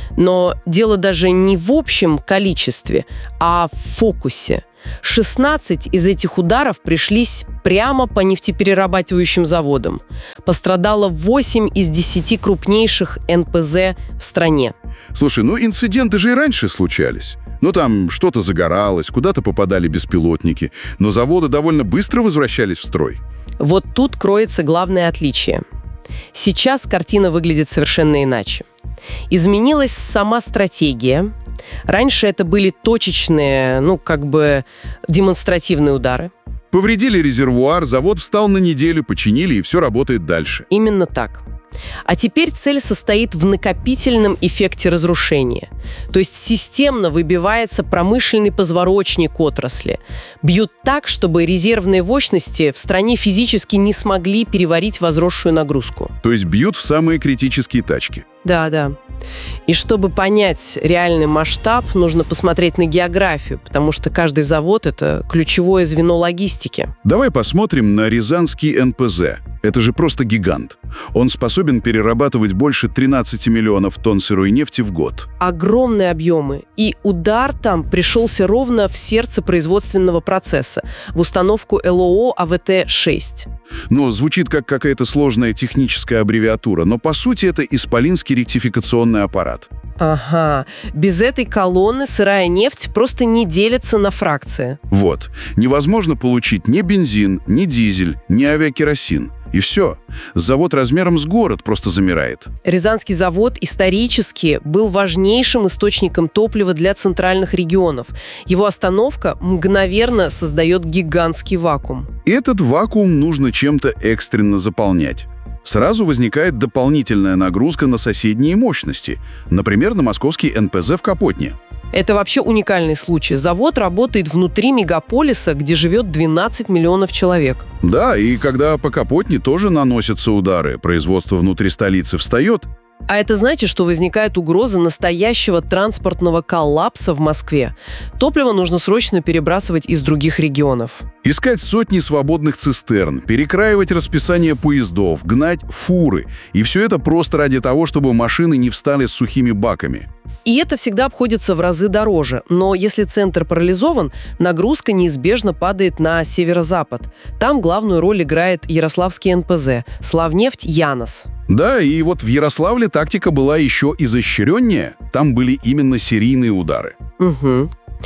Но дело даже не в общем количестве, а в фокусе. шестнадцать из этих ударов пришлись прямо по нефтеперерабатывающим заводам. Пострадало восемь из десяти крупнейших эн пэ зэ в стране. Слушай, ну инциденты же и раньше случались. Ну там что-то загоралось, куда-то попадали беспилотники, но заводы довольно быстро возвращались в строй. Вот тут кроется главное отличие. Сейчас картина выглядит совершенно иначе. Изменилась сама стратегия. Раньше это были точечные, ну, как бы демонстративные удары. Повредили резервуар, завод встал на неделю, починили, и все работает дальше. Именно так. А теперь цель состоит в накопительном эффекте разрушения. То есть системно выбивается промышленный позвоночник отрасли. Бьют так, чтобы резервные мощности в стране физически не смогли переварить возросшую нагрузку. То есть бьют в самые критические точки. Да, да. И чтобы понять реальный масштаб, нужно посмотреть на географию, потому что каждый завод – это ключевое звено логистики. Давай посмотрим на Рязанский эн пэ зэ. Это же просто гигант. Он способен перерабатывать больше тринадцати миллионов тонн сырой нефти в год. Огромные объемы. И удар там пришелся ровно в сердце производственного процесса, в установку эл о о а вэ тэ шесть. Ну, звучит как какая-то сложная техническая аббревиатура, но по сути это исполинский ректификационный аппарат. Ага. Без этой колонны сырая нефть просто не делится на фракции. Вот. Невозможно получить ни бензин, ни дизель, ни авиакеросин. И все. Завод размером с город просто замирает. Рязанский завод исторически был важнейшим источником топлива для центральных регионов. Его остановка мгновенно создает гигантский вакуум. Этот вакуум нужно чем-то экстренно заполнять. Сразу возникает дополнительная нагрузка на соседние мощности, например, на московский эн пэ зэ в Капотне. Это вообще уникальный случай. Завод работает внутри мегаполиса, где живет двенадцать миллионов человек. Да, и когда по Капотне тоже наносятся удары, производство внутри столицы встает. А это значит, что возникает угроза настоящего транспортного коллапса в Москве. Топливо нужно срочно перебрасывать из других регионов. Искать сотни свободных цистерн, перекраивать расписание поездов, гнать фуры. И все это просто ради того, чтобы машины не встали с сухими баками. И это всегда обходится в разы дороже. Но если центр парализован, нагрузка неизбежно падает на северо-запад. Там главную роль играет Ярославский эн пэ зэ, Славнефть, Янос. Да, и вот в Ярославле тактика была еще изощреннее. Там были именно серийные удары. Угу.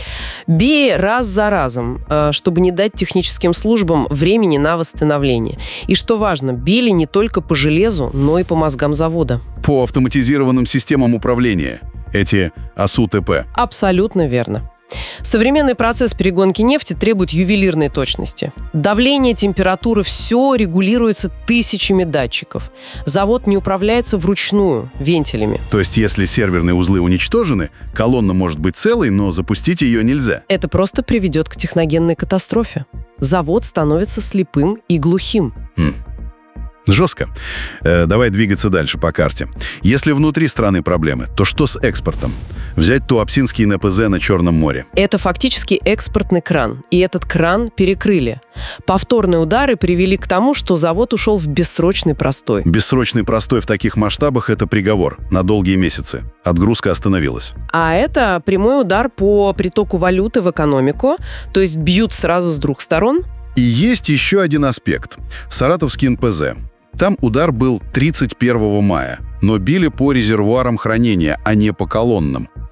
Бей раз за разом, чтобы не дать техническим службам времени на восстановление. И что важно, били не только по железу, но и по мозгам завода. По автоматизированным системам управления. Эти а эс у тэ пэ. Абсолютно верно. Современный процесс перегонки нефти требует ювелирной точности. Давление, температура – все регулируется тысячами датчиков. Завод не управляется вручную, вентилями. То есть, если серверные узлы уничтожены, колонна может быть целой, но запустить ее нельзя. Это просто приведет к техногенной катастрофе. Завод становится слепым и глухим. Хм. Жестко. Э, давай двигаться дальше по карте. Если внутри страны проблемы, то что с экспортом? Взять Туапсинский эн пэ зэ на Черном море. Это фактически экспортный кран. И этот кран перекрыли. Повторные удары привели к тому, что завод ушел в бессрочный простой. Бессрочный простой в таких масштабах – это приговор на долгие месяцы. Отгрузка остановилась. А это прямой удар по притоку валюты в экономику. То есть бьют сразу с двух сторон. И есть еще один аспект. Саратовский эн пэ зэ. Там удар был тридцать первого мая, но били по резервуарам хранения, а не по колоннам.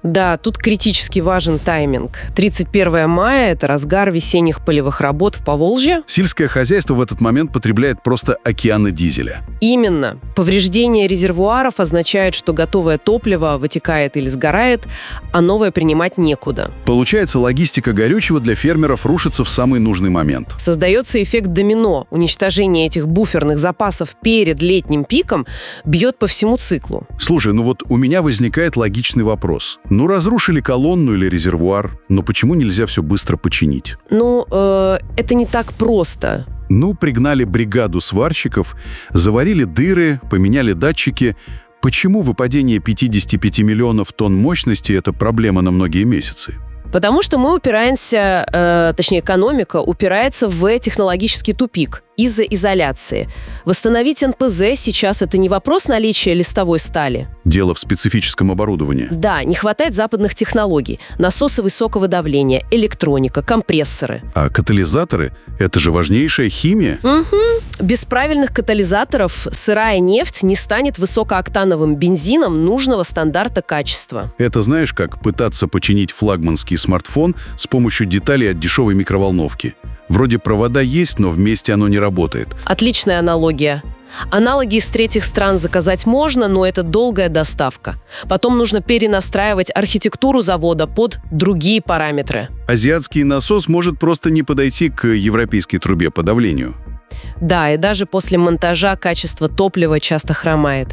Да, тут критически важен тайминг. тридцать первое мая – это разгар весенних полевых работ в Поволжье. Сельское хозяйство в этот момент потребляет просто океаны дизеля. Именно. Повреждение резервуаров означает, что готовое топливо вытекает или сгорает, а новое принимать некуда. Получается, логистика горючего для фермеров рушится в самый нужный момент. Создается эффект домино. Уничтожение этих буферных запасов перед летним пиком бьет по всему циклу. Слушай, ну вот у меня возникает логичный вопрос. Ну, разрушили колонну или резервуар, но почему нельзя все быстро починить? Ну, э, это не так просто. Ну, пригнали бригаду сварщиков, заварили дыры, поменяли датчики. Почему выпадение пятьдесят пять миллионов тонн мощности – это проблема на многие месяцы? Потому что мы упираемся, э, точнее, экономика упирается в технологический тупик из-за изоляции. Восстановить эн пэ зэ сейчас это не вопрос наличия листовой стали. Дело в специфическом оборудовании. Да, не хватает западных технологий. Насосы высокого давления, электроника, компрессоры. А катализаторы – это же важнейшая химия. Угу. Без правильных катализаторов сырая нефть не станет высокооктановым бензином нужного стандарта качества. Это знаешь, как пытаться починить флагманский смартфон с помощью деталей от дешевой микроволновки. Вроде провода есть, но вместе оно не работает. Отличная аналогия. Аналоги из третьих стран заказать можно, но это долгая доставка. Потом нужно перенастраивать архитектуру завода под другие параметры. Азиатский насос может просто не подойти к европейской трубе по давлению. Да, и даже после монтажа качество топлива часто хромает.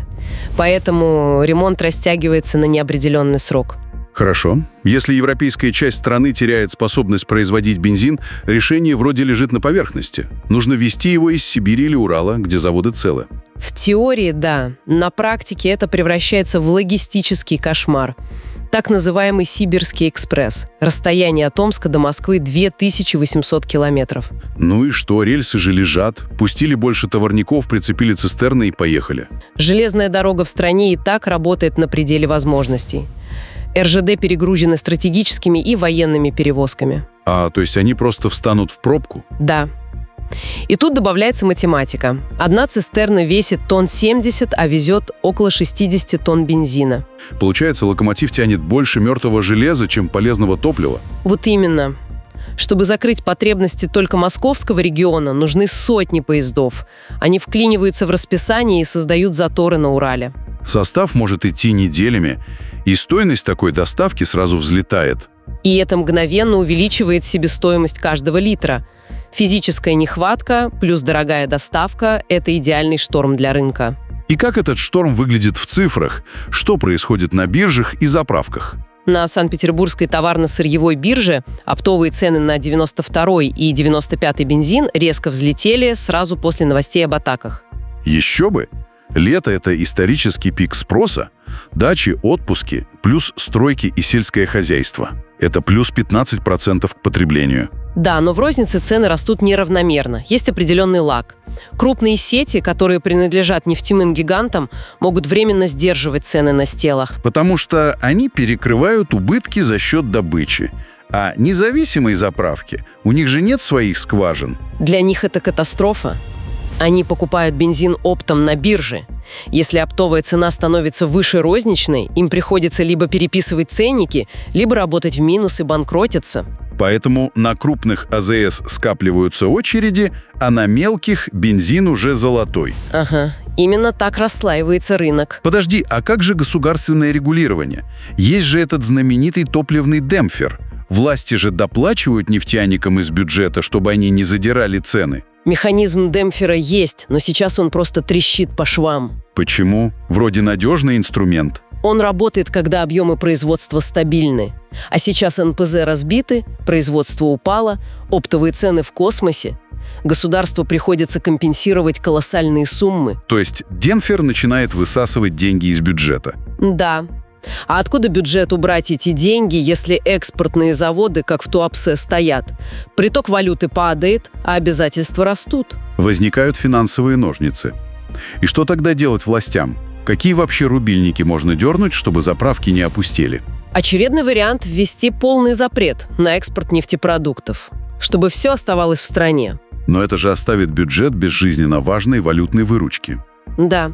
Поэтому ремонт растягивается на неопределенный срок. Хорошо. Если европейская часть страны теряет способность производить бензин, решение вроде лежит на поверхности. Нужно везти его из Сибири или Урала, где заводы целы. В теории, да. На практике это превращается в логистический кошмар. Так называемый Сибирский экспресс. Расстояние от Омска до Москвы две тысячи восемьсот километров. Ну и что, рельсы же лежат. Пустили больше товарников, прицепили цистерны и поехали. Железная дорога в стране и так работает на пределе возможностей. эр жэ дэ перегружены стратегическими и военными перевозками. А, то есть они просто встанут в пробку? Да. И тут добавляется математика. Одна цистерна весит тонн семьдесят, а везет около шестьдесят тонн бензина. Получается, локомотив тянет больше мертвого железа, чем полезного топлива? Вот именно. Чтобы закрыть потребности только московского региона, нужны сотни поездов. Они вклиниваются в расписание и создают заторы на Урале. Состав может идти неделями, и стоимость такой доставки сразу взлетает. И это мгновенно увеличивает себестоимость каждого литра. Физическая нехватка плюс дорогая доставка – это идеальный шторм для рынка. И как этот шторм выглядит в цифрах? Что происходит на биржах и заправках? На Санкт-Петербургской товарно-сырьевой бирже оптовые цены на девяносто второй и девяносто пятый бензин резко взлетели сразу после новостей об атаках. Еще бы! Лето – это исторический пик спроса. Дачи, отпуски, плюс стройки и сельское хозяйство. Это плюс пятнадцать процентов к потреблению. Да, но в рознице цены растут неравномерно. Есть определенный лаг. Крупные сети, которые принадлежат нефтяным гигантам, могут временно сдерживать цены на стелах. Потому что они перекрывают убытки за счет добычи. А независимые заправки, у них же нет своих скважин. Для них это катастрофа. Они покупают бензин оптом на бирже. Если оптовая цена становится выше розничной, им приходится либо переписывать ценники, либо работать в минус и банкротиться. Поэтому на крупных а зэ эс скапливаются очереди, а на мелких бензин уже золотой. Ага, именно так расслаивается рынок. Подожди, а как же государственное регулирование? Есть же этот знаменитый топливный демпфер. Власти же доплачивают нефтяникам из бюджета, чтобы они не задирали цены. Механизм демпфера есть, но сейчас он просто трещит по швам. Почему? Вроде надежный инструмент. Он работает, когда объемы производства стабильны. А сейчас эн пэ зэ разбиты, производство упало, оптовые цены в космосе. Государству приходится компенсировать колоссальные суммы. То есть демпфер начинает высасывать деньги из бюджета? Да. А откуда бюджету брать эти деньги, если экспортные заводы, как в Туапсе, стоят? Приток валюты падает, а обязательства растут. Возникают финансовые ножницы. И что тогда делать властям? Какие вообще рубильники можно дернуть, чтобы заправки не опустели? Очевидный вариант – ввести полный запрет на экспорт нефтепродуктов, чтобы все оставалось в стране. Но это же оставит бюджет без жизненно важной валютной выручки. Да.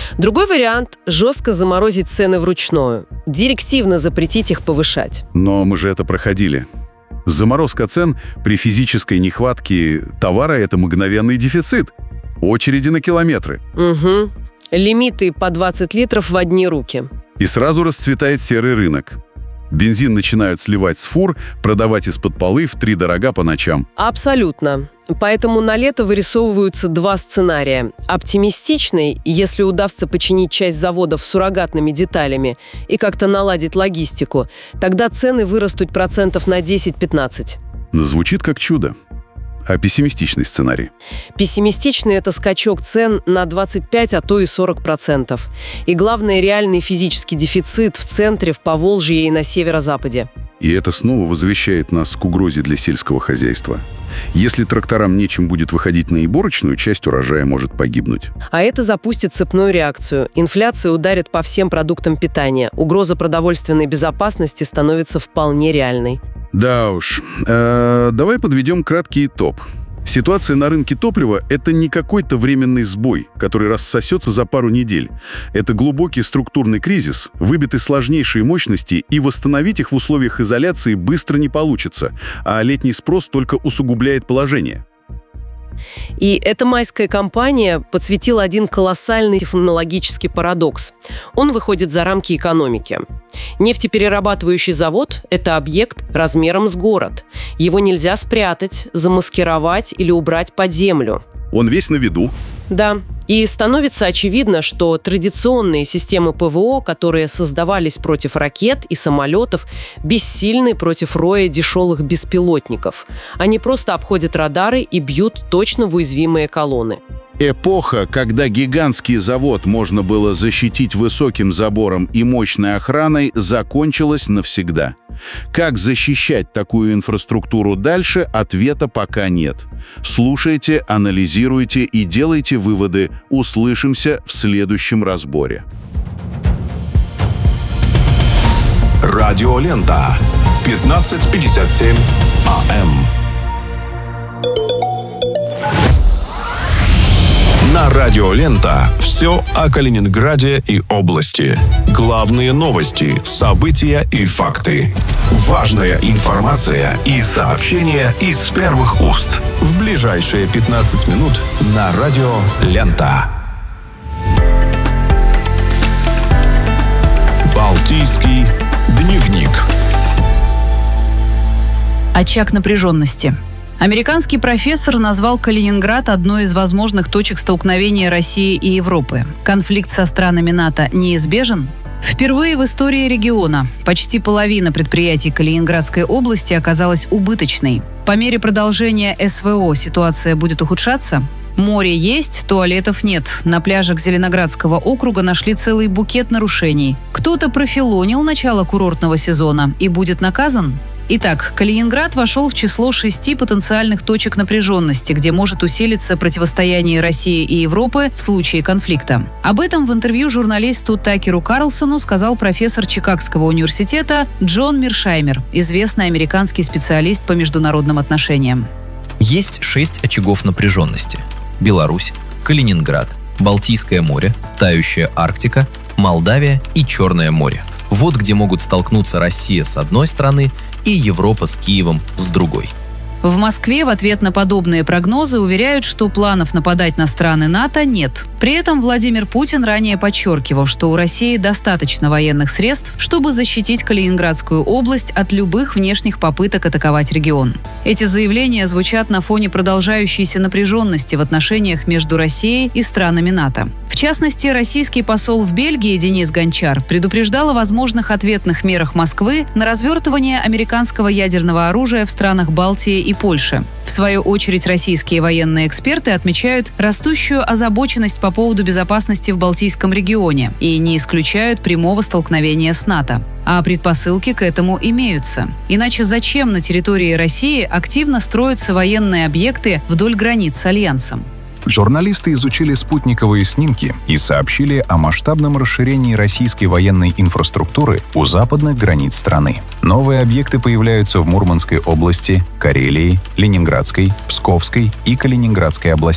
Другой вариант – жестко заморозить цены вручную, директивно запретить их повышать. Но мы же это проходили. Заморозка цен при физической нехватке товара – это мгновенный дефицит. Очереди на километры. Угу. Лимиты по двадцать литров в одни руки. И сразу расцветает серый рынок. Бензин начинают сливать с фур, продавать из-под полы втридорога по ночам. Абсолютно. Поэтому на лето вырисовываются два сценария. Оптимистичный, если удастся починить часть заводов суррогатными деталями и как-то наладить логистику, тогда цены вырастут процентов на десять-пятнадцать. Звучит как чудо. А пессимистичный сценарий? Пессимистичный – это скачок цен на двадцать пять, а то и сорок процентов. И главное – реальный физический дефицит в центре, в Поволжье и на северо-западе. И это снова возвращает нас к угрозе для сельского хозяйства. Если тракторам нечем будет выходить на иборочную, часть урожая может погибнуть. А это запустит цепную реакцию. Инфляция ударит по всем продуктам питания. Угроза продовольственной безопасности становится вполне реальной. Да уж. Э, давай подведем краткий итог. Ситуация на рынке топлива – это не какой-то временный сбой, который рассосется за пару недель. Это глубокий структурный кризис, выбиты сложнейшие мощности, и восстановить их в условиях изоляции быстро не получится, а летний спрос только усугубляет положение. И эта майская кампания подсветила один колоссальный технологический парадокс. Он выходит за рамки экономики. Нефтеперерабатывающий завод – это объект размером с город. Его нельзя спрятать, замаскировать или убрать под землю. Он весь на виду. Да. И становится очевидно, что традиционные системы ПВО, которые создавались против ракет и самолетов, бессильны против роя дешевых беспилотников. Они просто обходят радары и бьют точно в уязвимые колонны. Эпоха, когда гигантский завод можно было защитить высоким забором и мощной охраной, закончилась навсегда. Как защищать такую инфраструктуру дальше, ответа пока нет. Слушайте, анализируйте и делайте выводы. Услышимся в следующем разборе. Радиолента. пятнадцать пятьдесят семь АМ. На Радиолента все о Калининграде и области. Главные новости, события и факты. Важная информация и сообщения из первых уст. В ближайшие пятнадцать минут на Радиолента. Балтийский дневник. Очаг напряженности. Американский профессор назвал Калининград одной из возможных точек столкновения России и Европы. Конфликт со странами НАТО неизбежен? Впервые в истории региона почти половина предприятий Калининградской области оказалась убыточной. По мере продолжения СВО ситуация будет ухудшаться? Море есть, туалетов нет. На пляжах Зеленоградского округа нашли целый букет нарушений. Кто-то профилонил начало курортного сезона и будет наказан? Итак, Калининград вошел в число шести потенциальных точек напряженности, где может усилиться противостояние России и Европы в случае конфликта. Об этом в интервью журналисту Такеру Карлсону сказал профессор Чикагского университета Джон Миршаймер, известный американский специалист по международным отношениям. Есть шесть очагов напряженности. Беларусь, Калининград, Балтийское море, тающая Арктика, Молдавия и Черное море. Вот где могут столкнуться Россия с одной стороны и Европа с Киевом с другой. В Москве в ответ на подобные прогнозы уверяют, что планов нападать на страны НАТО нет. При этом Владимир Путин ранее подчеркивал, что у России достаточно военных средств, чтобы защитить Калининградскую область от любых внешних попыток атаковать регион. Эти заявления звучат на фоне продолжающейся напряженности в отношениях между Россией и странами НАТО. В частности, российский посол в Бельгии Денис Гончар предупреждал о возможных ответных мерах Москвы на развертывание американского ядерного оружия в странах Балтии и Польши. В свою очередь, российские военные эксперты отмечают растущую озабоченность по поводу безопасности в Балтийском регионе и не исключают прямого столкновения с НАТО. А предпосылки к этому имеются. Иначе зачем на территории России активно строятся военные объекты вдоль границ с Альянсом? Журналисты изучили спутниковые снимки и сообщили о масштабном расширении российской военной инфраструктуры у западных границ страны. Новые объекты появляются в Мурманской области, Карелии, Ленинградской, Псковской и Калининградской областях.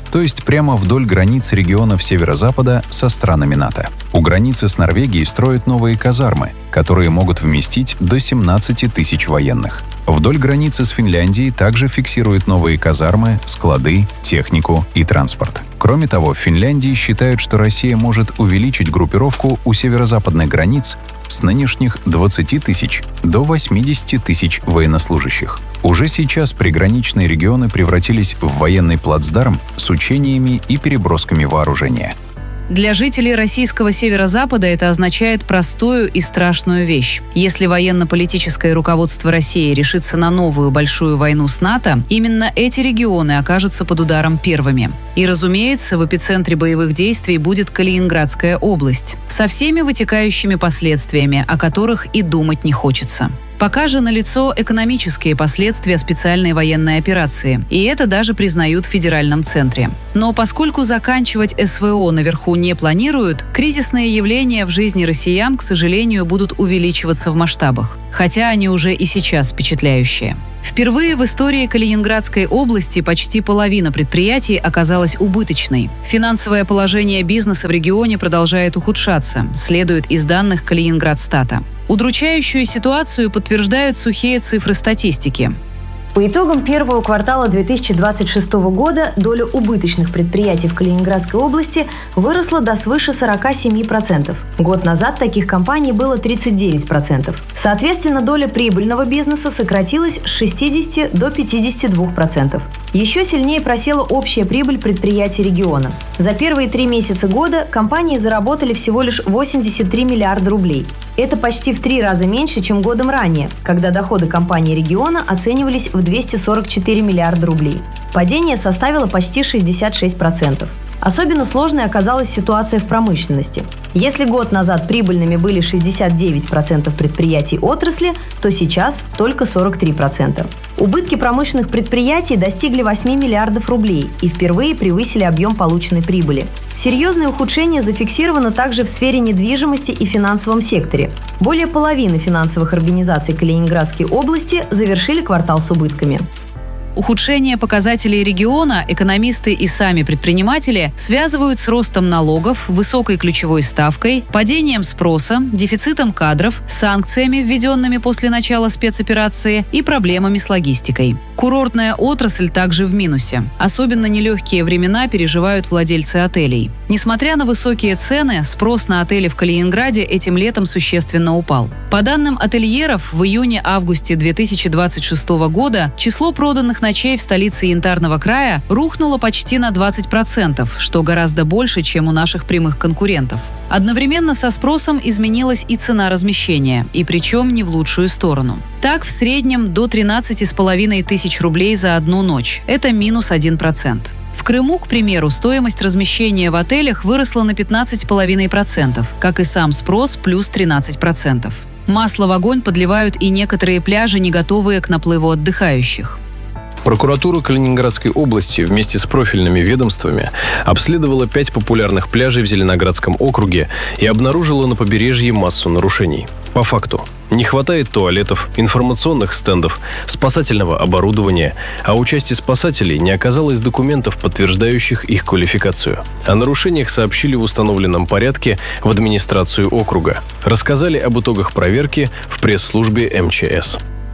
то есть прямо вдоль границ регионов северо-запада со странами НАТО. У границы с Норвегией строят новые казармы, которые могут вместить до семнадцати тысяч военных. Вдоль границы с Финляндией также фиксируют новые казармы, склады, технику и транспорт. Кроме того, в Финляндии считают, что Россия может увеличить группировку у северо-западных границ с нынешних двадцати тысяч до восьмидесяти тысяч военнослужащих. Уже сейчас приграничные регионы превратились в военный плацдарм с учениями и перебросками вооружения. Для жителей российского северо-запада это означает простую и страшную вещь. Если военно-политическое руководство России решится на новую большую войну с НАТО, именно эти регионы окажутся под ударом первыми. И, разумеется, в эпицентре боевых действий будет Калининградская область, со всеми вытекающими последствиями, о которых и думать не хочется. Пока же налицо экономические последствия специальной военной операции, и это даже признают в федеральном центре. Но поскольку заканчивать СВО наверху не планируют, кризисные явления в жизни россиян, к сожалению, будут увеличиваться в масштабах, хотя они уже и сейчас впечатляющие. Впервые в истории Калининградской области почти половина предприятий оказалась убыточной. Финансовое положение бизнеса в регионе продолжает ухудшаться, следует из данных Калининградстата. Удручающую ситуацию подтверждают сухие цифры статистики. По итогам первого квартала две тысячи двадцать шестого года доля убыточных предприятий в Калининградской области выросла до свыше сорока семи процентов. Год назад таких компаний было тридцать девять процентов. Соответственно, доля прибыльного бизнеса сократилась с шестидесяти до пятидесяти двух процентов. Еще сильнее просела общая прибыль предприятий региона. За первые три месяца года компании заработали всего лишь восемьдесят три миллиарда рублей. Это почти в три раза меньше, чем годом ранее, когда доходы компаний региона оценивались в двести сорок четыре миллиарда рублей. Падение составило почти шестьдесят шесть процентов. Особенно сложной оказалась ситуация в промышленности. Если год назад прибыльными были шестьдесят девять процентов предприятий отрасли, то сейчас только сорок три процента. Убытки промышленных предприятий достигли восьми миллиардов рублей и впервые превысили объем полученной прибыли. Серьезное ухудшение зафиксировано также в сфере недвижимости и финансовом секторе. Более половины финансовых организаций Калининградской области завершили квартал с убытками. Ухудшение показателей региона экономисты и сами предприниматели связывают с ростом налогов, высокой ключевой ставкой, падением спроса, дефицитом кадров, санкциями, введенными после начала спецоперации, и проблемами с логистикой. Курортная отрасль также в минусе. Особенно нелегкие времена переживают владельцы отелей. Несмотря на высокие цены, спрос на отели в Калининграде этим летом существенно упал. По данным ательеров, в июне-августе две тысячи двадцать шестого года число проданных ночей в столице Янтарного края рухнуло почти на двадцать процентов, что гораздо больше, чем у наших прямых конкурентов. Одновременно со спросом изменилась и цена размещения, и причем не в лучшую сторону. Так, в среднем до тринадцати с половиной тысяч рублей за одну ночь. Это минус один процент. В Крыму, к примеру, стоимость размещения в отелях выросла на пятнадцать с половиной процентов, как и сам спрос плюс тринадцать процентов. Масло в огонь подливают и некоторые пляжи, не готовые к наплыву отдыхающих. Прокуратура Калининградской области вместе с профильными ведомствами обследовала пять популярных пляжей в Зеленоградском округе и обнаружила на побережье массу нарушений. По факту, не хватает туалетов, информационных стендов, спасательного оборудования, а у части спасателей не оказалось документов, подтверждающих их квалификацию. О нарушениях сообщили в установленном порядке в администрацию округа. Рассказали об итогах проверки в пресс-службе эм че эс.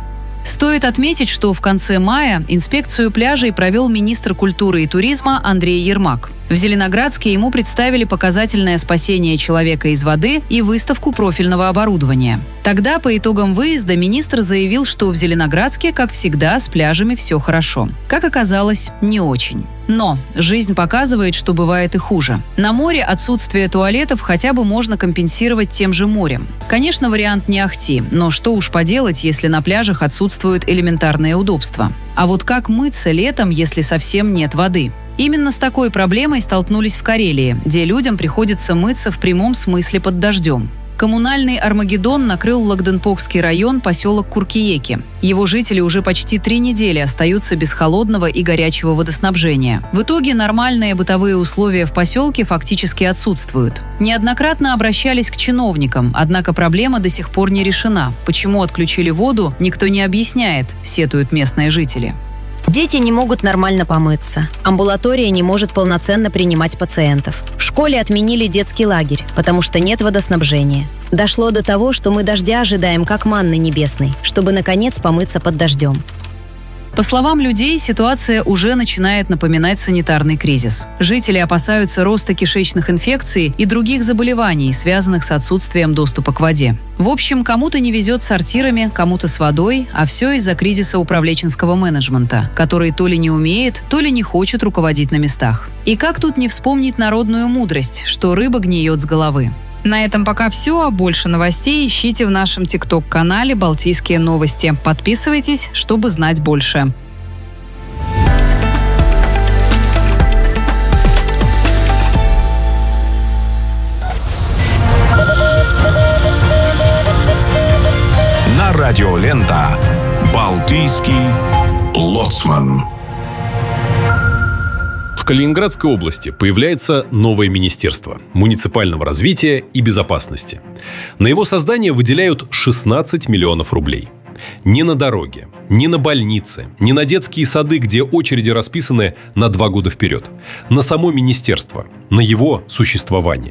Стоит отметить, что в конце мая инспекцию пляжей провел министр культуры и туризма Андрей Ермак. В Зеленоградске ему представили показательное спасение человека из воды и выставку профильного оборудования. Тогда, по итогам выезда, министр заявил, что в Зеленоградске, как всегда, с пляжами все хорошо. Как оказалось, не очень. Но жизнь показывает, что бывает и хуже. На море отсутствие туалетов хотя бы можно компенсировать тем же морем. Конечно, вариант не ахти, но что уж поделать, если на пляжах отсутствуют элементарные удобства. А вот как мыться летом, если совсем нет воды? Именно с такой проблемой столкнулись в Карелии, где людям приходится мыться в прямом смысле под дождем. Коммунальный Армагеддон накрыл Лагденпокский район, поселок Куркиеки. Его жители уже почти три недели остаются без холодного и горячего водоснабжения. В итоге нормальные бытовые условия в поселке фактически отсутствуют. Неоднократно обращались к чиновникам, однако проблема до сих пор не решена. Почему отключили воду, никто не объясняет, сетуют местные жители. Дети не могут нормально помыться. Амбулатория не может полноценно принимать пациентов. В школе отменили детский лагерь, потому что нет водоснабжения. Дошло до того, что мы дождя ожидаем как манны небесной, чтобы, наконец, помыться под дождем. По словам людей, ситуация уже начинает напоминать санитарный кризис. Жители опасаются роста кишечных инфекций и других заболеваний, связанных с отсутствием доступа к воде. В общем, кому-то не везет с сортирами, кому-то с водой, а все из-за кризиса управленческого менеджмента, который то ли не умеет, то ли не хочет руководить на местах. И как тут не вспомнить народную мудрость, что рыба гниет с головы? На этом пока все, а больше новостей ищите в нашем тикток-канале «Балтийские новости». Подписывайтесь, чтобы знать больше. На радио Лента «Балтийский лоцман». В Калининградской области появляется новое министерство муниципального развития и безопасности. На его создание выделяют шестнадцать миллионов рублей. Ни на дороге, ни на больницы, ни на детские сады, где очереди расписаны на два года вперед. На само министерство, на его существование.